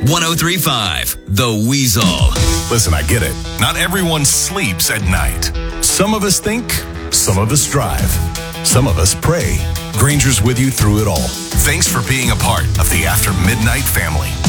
1035 The Weasel. Listen, I get it. Not everyone sleeps at night. Some of us think, some of us drive, some of us pray. Granger's with you through it all. Thanks for being a part of the After Midnight family.